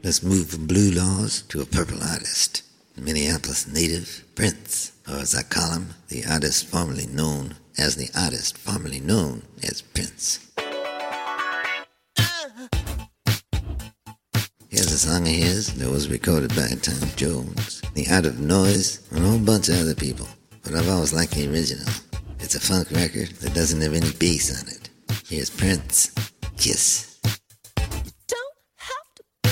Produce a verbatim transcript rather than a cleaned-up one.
Let's move from blue laws to a purple artist. Minneapolis native, Prince, or as I call him, the artist formerly known as the artist formerly known as Prince. Here's a song of his that was recorded by Tom Jones, The Art of Noise, and a whole bunch of other people, but I've always liked the original. It's a funk record that doesn't have any bass on it. Here's Prince, Kiss.